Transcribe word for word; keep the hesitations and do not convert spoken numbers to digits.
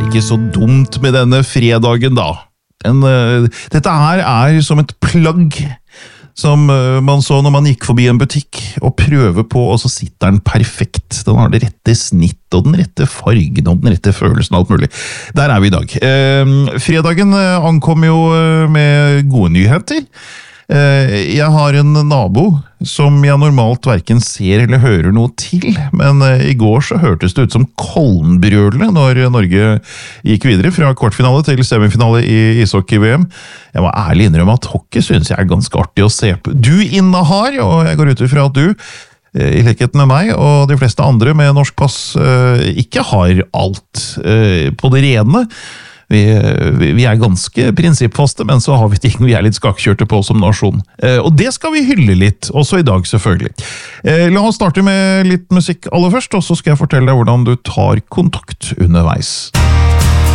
ikke så dumt med denne fredagen da. En, uh, dette her er som et plagg som uh, man så når man gikk forbi en butikk og prøver på, og så sitter den perfekt. Den har det rette snitt, og den rette fargen, og den rette følelsen, alt mulig. Der er vi i dag. Uh, fredagen uh, ankom jo uh, med gode nyheter. Jeg har en nabo som jeg normalt hverken ser eller hører noe til, men i går så hørtes det ut som Kollenbrølet når Norge gikk videre fra kvartfinale til semifinale i ishockey-V M. Jeg må ærlig innrømme at hockey synes jeg er ganske artig å se på. Du innehar, og jeg går ut ifra at du, i likhet med meg og de fleste andre med norsk pass, ikke har alt på det rene. Vi, vi er ganske prinsippfaste, men så har vi ting vi er litt skakkjørte på som nasjon. Eh, og det skal vi hylle litt, også i dag selvfølgelig. Eh, la oss starte med litt musikk aller først, og så skal jeg fortelle deg hvordan du tar kontakt underveis.